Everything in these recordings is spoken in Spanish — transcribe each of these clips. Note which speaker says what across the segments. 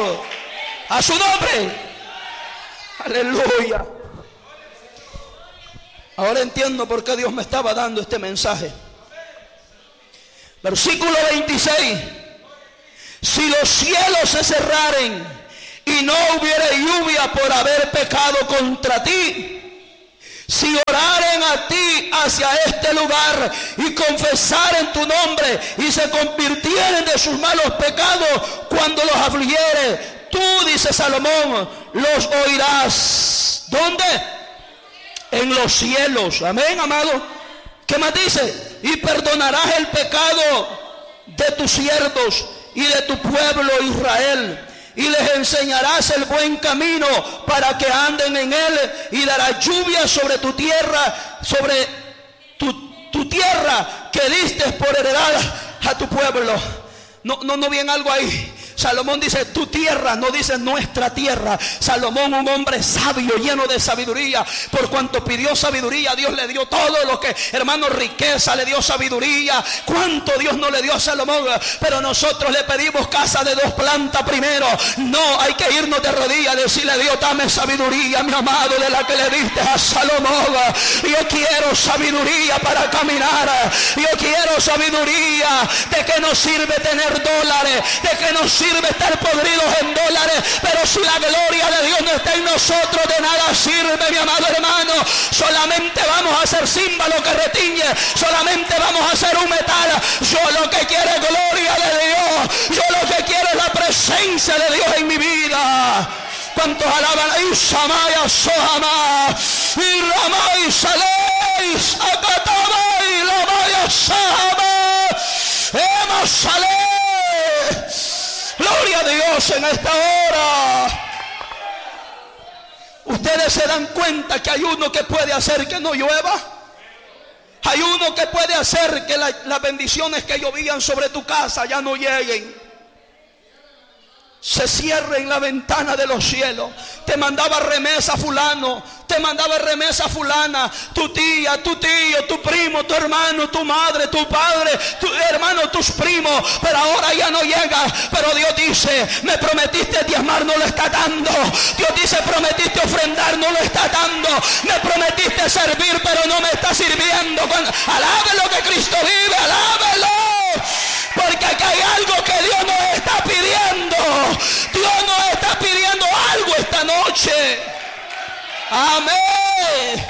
Speaker 1: Señor. A su nombre. Aleluya. Ahora entiendo por qué Dios me estaba dando este mensaje. Versículo 26. Si los cielos se cerraren y no hubiere lluvia por haber pecado contra ti, si oraren a ti hacia este lugar y confesaren tu nombre y se convirtieren de sus malos pecados cuando los afligiere, tú, dice Salomón, los oirás. ¿Dónde? En los cielos. Amén, amado. ¿Qué más dice? Y perdonarás el pecado de tus siervos y de tu pueblo Israel, y les enseñarás el buen camino para que anden en él, y darás lluvia sobre tu tierra, sobre tu tierra que diste por heredad a tu pueblo. No bien algo ahí. Salomón dice tu tierra, no dice nuestra tierra. Salomón, un hombre sabio, lleno de sabiduría, por cuanto pidió sabiduría, Dios le dio todo lo que, hermano, riqueza, le dio sabiduría. Cuánto Dios no le dio a Salomón, pero nosotros le pedimos casa de 2 plantas primero. No, hay que irnos de rodillas, decirle: Dios, dame sabiduría, mi amado, de la que le diste a Salomón. Yo quiero sabiduría para caminar. Yo quiero sabiduría. ¿De qué nos sirve tener dólares? ¿De qué nos sirve estar podridos en dólares? Pero si la gloria de Dios no está en nosotros, de nada sirve, mi amado hermano. Solamente vamos a hacer címbalo que retiñe, solamente vamos a hacer un metal. Yo lo que quiero es gloria de Dios. Yo lo que quiero es la presencia de Dios en mi vida. ¿Cuántos alaban? Isamaya Sohama y Ramay Saleis Akatamay Lamaya Sahama Hemos Sale. Gloria a Dios en esta hora. Ustedes se dan cuenta que hay uno que puede hacer que no llueva. Hay uno que puede hacer que las bendiciones que llovían sobre tu casa ya no lleguen. Se cierren la ventana de los cielos. Te mandaba remesa fulano, te mandaba remesa fulana, tu tía, tu tío, tu primo, tu hermano, tu madre, tu padre, tu hermano, tus primos, pero ahora ya no llega. Pero Dios dice: me prometiste diezmar, no lo está dando. Dios dice: prometiste ofrendar, no lo está dando. Me prometiste servir, pero no me está sirviendo. Alábelo que Cristo vive, alábelo. Porque aquí hay algo que Dios nos está pidiendo. Dios nos está pidiendo algo esta noche. Amén.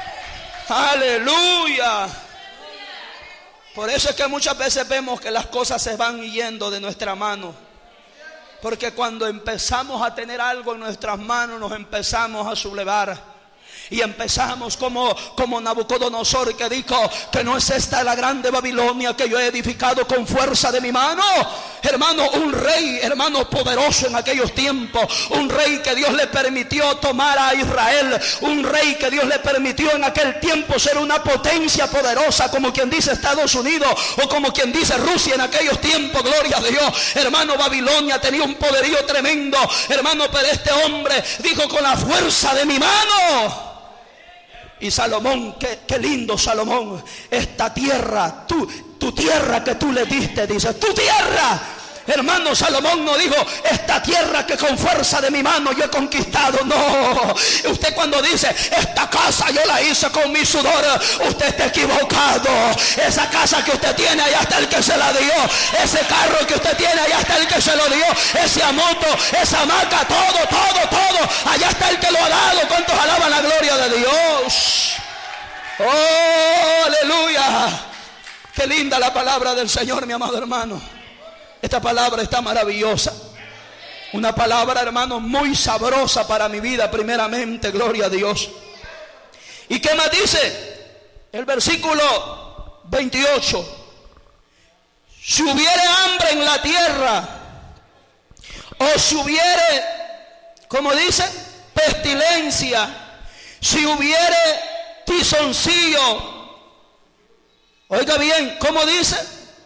Speaker 1: Aleluya. Por eso es que muchas veces vemos que las cosas se van yendo de nuestra mano. Porque cuando empezamos a tener algo en nuestras manos, nos empezamos a sublevar. Y empezamos como Nabucodonosor, que dijo: que no es esta la grande Babilonia que yo he edificado con fuerza de mi mano. Hermano, un rey, hermano, poderoso en aquellos tiempos. Un rey que Dios le permitió tomar a Israel. Un rey que Dios le permitió en aquel tiempo ser una potencia poderosa, como quien dice Estados Unidos, o como quien dice Rusia en aquellos tiempos. Gloria a Dios. Hermano, Babilonia tenía un poderío tremendo. Hermano, pero este hombre dijo: con la fuerza de mi mano. Y Salomón, qué lindo Salomón, esta tierra, tu tierra que tú le diste, dice, tu tierra. Hermano, Salomón no dijo: esta tierra que con fuerza de mi mano yo he conquistado. No, usted cuando dice: esta casa yo la hice con mi sudor, usted está equivocado. Esa casa que usted tiene, allá está el que se la dio. Ese carro que usted tiene, allá está el que se lo dio. Esa moto, esa hamaca, todo, allá está el que lo ha dado. ¿Cuántos alaban la gloria de Dios? Oh, aleluya. Qué linda la palabra del Señor, mi amado hermano. Esta palabra está maravillosa. Una palabra, hermano, muy sabrosa para mi vida, primeramente. Gloria a Dios. ¿Y qué más dice? El versículo 28. Si hubiere hambre en la tierra, o si hubiere, como dice, pestilencia, si hubiere tizoncillo, oiga bien, ¿cómo dice?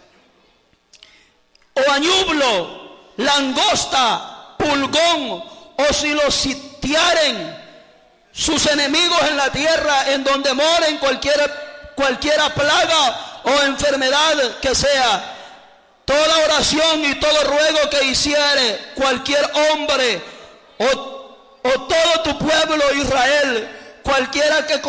Speaker 1: O añublo, langosta, pulgón, o si los sitiaren sus enemigos en la tierra en donde moren, cualquiera plaga o enfermedad que sea, toda oración y todo ruego que hiciere cualquier hombre o todo tu pueblo Israel, cualquiera que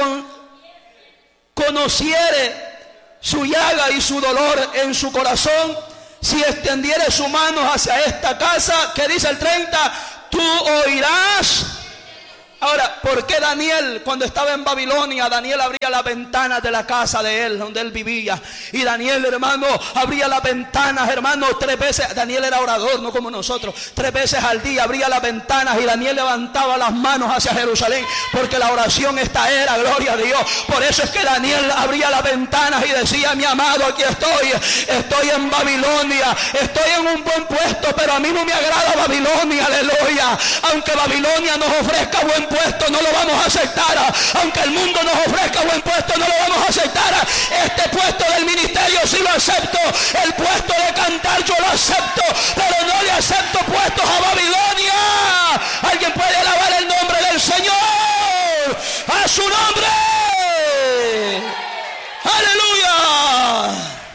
Speaker 1: conociere su llaga y su dolor en su corazón, si extendiere su mano hacia esta casa, que dice el 30, tú oirás. Ahora, ¿por qué Daniel, cuando estaba en Babilonia, Daniel abría las ventanas de la casa de él, donde él vivía? Y Daniel, hermano, abría las ventanas, hermano, 3 veces. Daniel era orador, no como nosotros. 3 veces al día abría las ventanas y Daniel levantaba las manos hacia Jerusalén, porque la oración esta era, gloria a Dios. Por eso es que Daniel abría las ventanas y decía: mi amado, aquí estoy en Babilonia, estoy en un buen puesto, pero a mí no me agrada Babilonia, aleluya. Aunque Babilonia nos ofrezca buen puesto, no lo vamos a aceptar. Aunque el mundo nos ofrezca buen puesto, no lo vamos a aceptar. Este puesto del ministerio sí lo acepto. El puesto de cantar yo lo acepto, pero no le acepto puestos a Babilonia. Alguien puede alabar el nombre del Señor. A su nombre. Aleluya.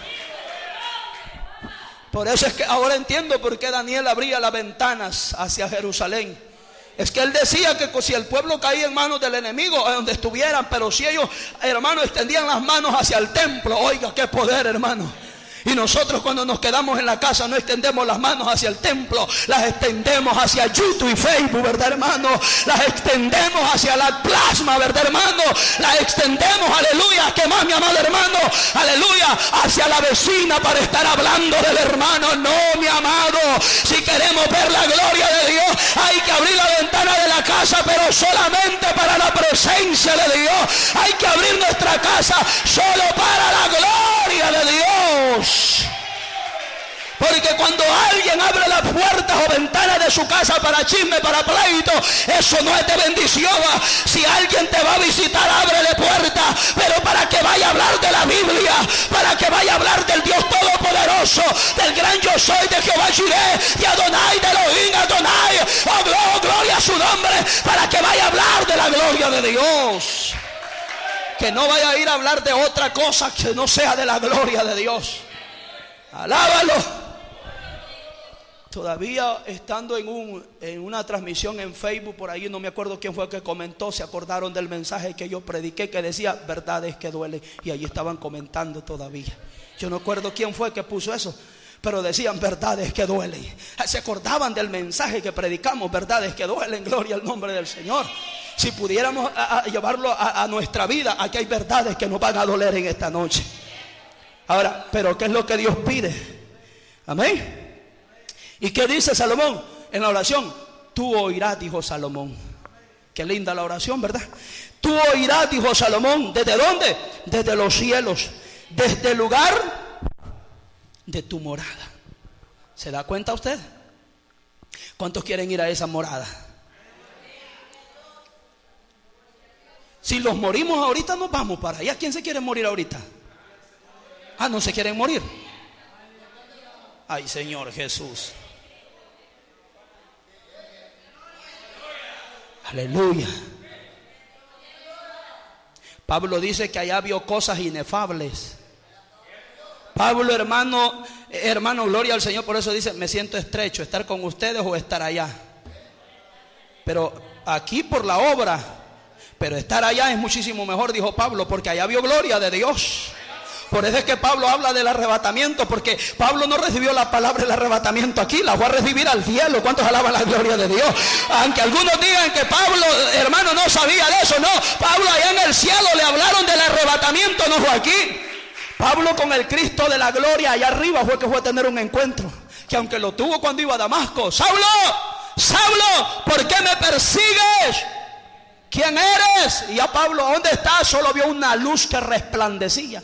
Speaker 1: Por eso es que ahora entiendo por qué Daniel abría las ventanas hacia Jerusalén. Es que él decía que si el pueblo caía en manos del enemigo, a donde estuvieran, pero si ellos, hermanos, extendían las manos hacia el templo, oiga, qué poder, hermano. Y nosotros cuando nos quedamos en la casa no extendemos las manos hacia el templo, las extendemos hacia YouTube y Facebook, ¿verdad, hermano? Las extendemos hacia la plasma, ¿verdad, hermano? Las extendemos, aleluya, ¿qué más, mi amado hermano? Aleluya, hacia la vecina para estar hablando del hermano. No, mi amado, si queremos ver la gloria de Dios, hay que abrir la ventana de la casa, pero solamente para la presencia de Dios. Hay que abrir nuestra casa solo para la gloria de Dios. Porque cuando alguien abre las puertas o ventanas de su casa para chisme, para pleito, eso no es de bendición. Si alguien te va a visitar, ábrele puerta, pero para que vaya a hablar de la Biblia, para que vaya a hablar del Dios Todopoderoso, del gran yo soy, de Jehová Jireh, de Adonai, de Elohim Adonai. Oh, gloria a su nombre, para que vaya a hablar de la gloria de Dios. Que no vaya a ir a hablar de otra cosa que no sea de la gloria de Dios. Alábalo. Todavía estando en una transmisión en Facebook, por ahí no me acuerdo quién fue que comentó, se acordaron del mensaje que yo prediqué que decía verdades que duelen, y allí estaban comentando todavía. Yo no acuerdo quién fue que puso eso, pero decían verdades que duelen. Se acordaban del mensaje que predicamos, verdades que duelen, gloria al nombre del Señor. Si pudiéramos llevarlo a nuestra vida, aquí hay verdades que nos van a doler en esta noche. Ahora, pero ¿qué es lo que Dios pide? Amén. ¿Y qué dice Salomón en la oración? Tú oirás, dijo Salomón. Qué linda la oración, ¿verdad? Tú oirás, dijo Salomón. ¿Desde dónde? Desde los cielos, desde el lugar de tu morada. ¿Se da cuenta usted? ¿Cuántos quieren ir a esa morada? Si los morimos ahorita, nos vamos para allá. ¿Quién se quiere morir ahorita? Ah, ¿no se quieren morir? Ay, Señor Jesús. Aleluya. Pablo dice que allá vio cosas inefables. Pablo, hermano, gloria al Señor, por eso dice, me siento estrecho, estar con ustedes o estar allá. Pero aquí por la obra, pero estar allá es muchísimo mejor, dijo Pablo, porque allá vio gloria de Dios. Por eso es que Pablo habla del arrebatamiento, porque Pablo no recibió la palabra del arrebatamiento aquí, la fue a recibir al cielo. ¿Cuántos alaban la gloria de Dios? Aunque algunos digan que Pablo, hermano, no sabía de eso, no. Pablo allá en el cielo le hablaron del arrebatamiento, no fue aquí. Pablo con el Cristo de la gloria allá arriba fue que fue a tener un encuentro, que aunque lo tuvo cuando iba a Damasco. Saulo, Saulo, ¿por qué me persigues? ¿Quién eres? Y a Pablo, ¿dónde estás? Solo vio una luz que resplandecía.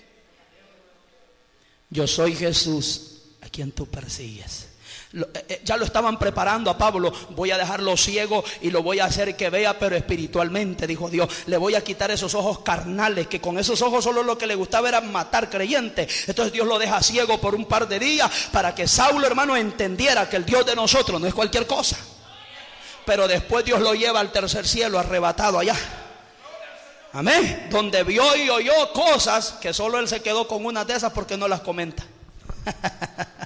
Speaker 1: Yo soy Jesús a quien tú persigues. Ya lo estaban preparando a Pablo. Voy a dejarlo ciego y lo voy a hacer que vea, pero espiritualmente, dijo Dios. Le voy a quitar esos ojos carnales, que con esos ojos solo lo que le gustaba era matar creyentes. Entonces Dios lo deja ciego por un par de días para que Saulo, hermano, entendiera que el Dios de nosotros no es cualquier cosa. Pero después Dios lo lleva al tercer cielo, arrebatado allá. Amén. Donde vio y oyó cosas que solo él se quedó con una de esas porque no las comenta.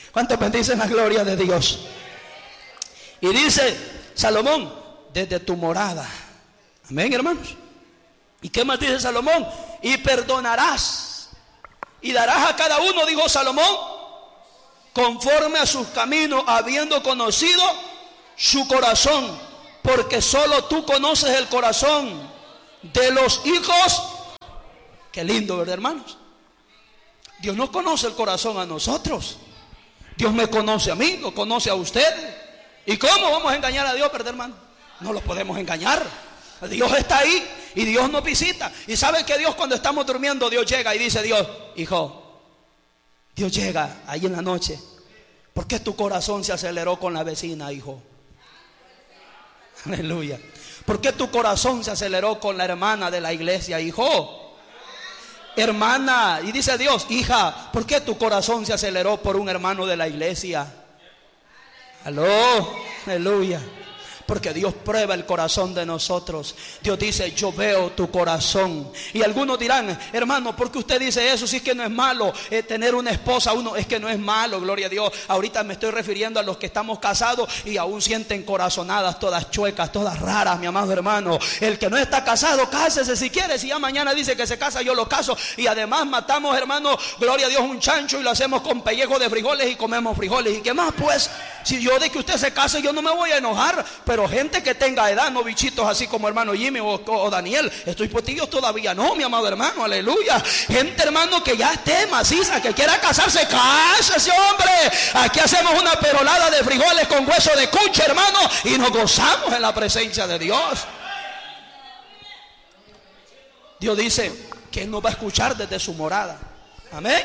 Speaker 1: ¿Cuántos bendicen la gloria de Dios? Y dice Salomón, desde tu morada. Amén, hermanos. ¿Y qué más dice Salomón? Y perdonarás y darás a cada uno, dijo Salomón, conforme a sus caminos, habiendo conocido su corazón, porque solo tú conoces el corazón de los hijos. Qué lindo, ¿verdad, hermanos? Dios no conoce el corazón a nosotros. Dios me conoce a mí, lo conoce a usted. ¿Y cómo vamos a engañar a Dios, verdad, hermano? No lo podemos engañar. Dios está ahí y Dios nos visita. Y sabe que Dios, cuando estamos durmiendo, Dios llega y dice: Dios, hijo, Dios llega ahí en la noche. ¿Por qué tu corazón se aceleró con la vecina, hijo? Aleluya. ¿Por qué tu corazón se aceleró con la hermana de la iglesia, hijo? Hermana, y dice Dios: hija, ¿por qué tu corazón se aceleró por un hermano de la iglesia? Aló, aleluya. Porque Dios prueba el corazón de nosotros. Dios dice: yo veo tu corazón. Y algunos dirán: hermano, ¿por qué usted dice eso? Si es que no es malo tener una esposa. Uno, es que no es malo, gloria a Dios. Ahorita me estoy refiriendo a los que estamos casados y aún sienten corazonadas todas chuecas, todas raras, mi amado hermano. El que no está casado, cásese si quiere. Si ya mañana dice que se casa, yo lo caso. Y además matamos, hermano, gloria a Dios, un chancho y lo hacemos con pellejo de frijoles y comemos frijoles. ¿Y qué más? Pues, si yo de que usted se case, yo no me voy a enojar. Pero gente que tenga edad, no bichitos así como hermano Jimmy o Daniel, estoy potillos todavía no, mi amado hermano, aleluya. Gente, hermano, que ya esté maciza, que quiera casarse, cásese, hombre. Aquí hacemos una perolada de frijoles con hueso de cucha, hermano, y nos gozamos en la presencia de Dios. Dios dice que Él nos va a escuchar desde su morada. Amén.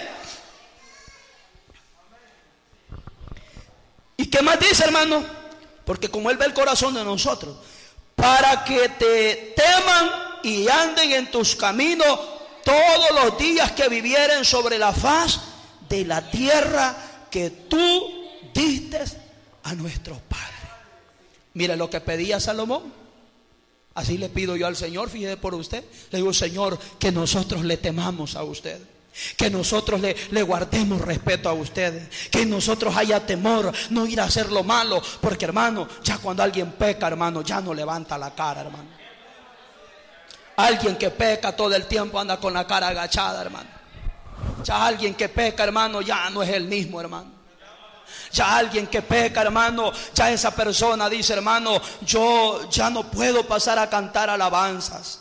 Speaker 1: ¿Y qué más dice, hermano? Porque como Él ve el corazón de nosotros, para que te teman y anden en tus caminos todos los días que vivieren sobre la faz de la tierra que tú diste a nuestros padres. Mire lo que pedía Salomón. Así le pido yo al Señor, fíjese por usted. Le digo: Señor, que nosotros le temamos a usted, que nosotros le guardemos respeto a usted, que en nosotros haya temor, no ir a hacer lo malo. Porque, hermano, ya cuando alguien peca, hermano, ya no levanta la cara, hermano. Alguien que peca todo el tiempo anda con la cara agachada, hermano. Ya alguien que peca, hermano, ya no es el mismo, hermano. Ya alguien que peca, hermano, ya esa persona dice: hermano, yo ya no puedo pasar a cantar alabanzas.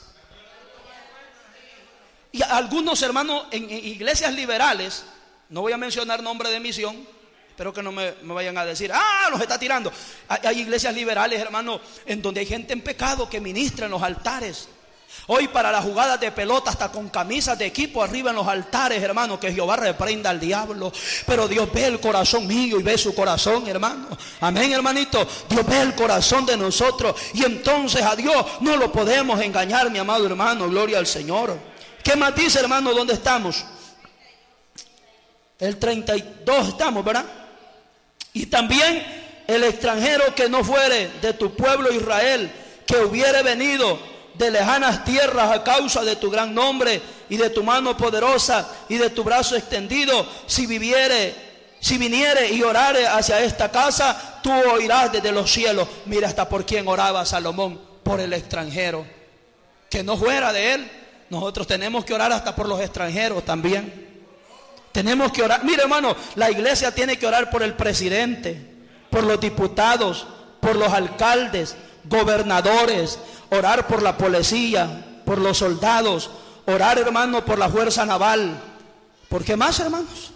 Speaker 1: Y algunos, hermanos, en iglesias liberales, no voy a mencionar nombre de misión, espero que no me vayan a decir: nos está tirando. Hay iglesias liberales, hermano, en donde hay gente en pecado que ministra en los altares. Hoy para las jugadas de pelota, hasta con camisas de equipo arriba en los altares, hermano, que Jehová reprenda al diablo. Pero Dios ve el corazón mío y ve su corazón, hermano. Amén, hermanito. Dios ve el corazón de nosotros, y entonces a Dios no lo podemos engañar, mi amado hermano. Gloria al Señor. ¿Qué más dice, hermano? ¿Dónde estamos? El 32 estamos, ¿verdad? Y también el extranjero que no fuere de tu pueblo Israel, que hubiere venido de lejanas tierras a causa de tu gran nombre y de tu mano poderosa y de tu brazo extendido, si viniere y orare hacia esta casa, tú oirás desde los cielos. Mira hasta por quién oraba Salomón: por el extranjero que no fuera de él. Nosotros tenemos que orar hasta por los extranjeros también. Tenemos que orar. Mire, hermano, la iglesia tiene que orar por el presidente, por los diputados, por los alcaldes, gobernadores, orar por la policía, por los soldados, orar, hermano, por la fuerza naval. ¿Por qué más, hermanos?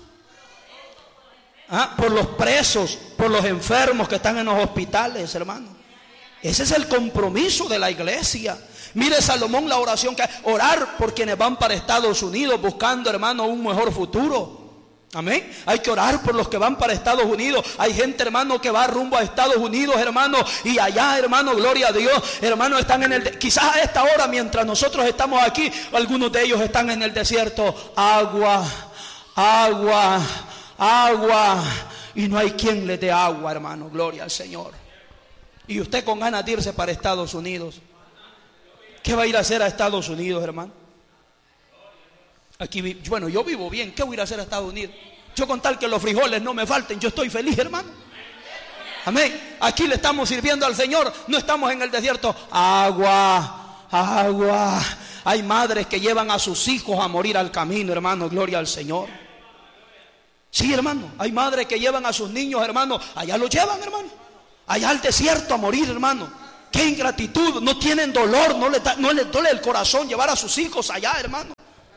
Speaker 1: Por los presos, por los enfermos que están en los hospitales, hermano. Ese es el compromiso de la iglesia. Mire Salomón, la oración que hay: orar por quienes van para Estados Unidos buscando, hermano, un mejor futuro. Amén. Hay que orar por los que van para Estados Unidos. Hay gente, hermano, que va rumbo a Estados Unidos, hermano, y allá, hermano, gloria a Dios, hermano, están en el quizás a esta hora, mientras nosotros estamos aquí, algunos de ellos están en el desierto. Agua, agua, agua, y no hay quien les dé agua, hermano. Gloria al Señor. Y usted con ganas de irse para Estados Unidos. ¿Qué va a ir a hacer a Estados Unidos, hermano? Aquí, bueno, yo vivo bien. ¿Qué voy a ir a hacer a Estados Unidos? Yo con tal que los frijoles no me falten, yo estoy feliz, hermano. Amén. Aquí le estamos sirviendo al Señor, no estamos en el desierto. Agua, agua. Hay madres que llevan a sus hijos a morir al camino, hermano, gloria al Señor. Sí, hermano, hay madres que llevan a sus niños, hermano, allá los llevan, hermano, allá al desierto a morir, hermano. Qué ingratitud, no tienen dolor, no les duele el corazón llevar a sus hijos allá, hermano.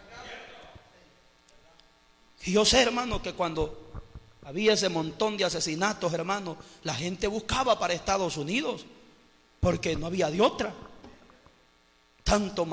Speaker 1: Y yo sé, hermano, que cuando había ese montón de asesinatos, hermano, la gente buscaba para Estados Unidos, porque no había de otra. Tanto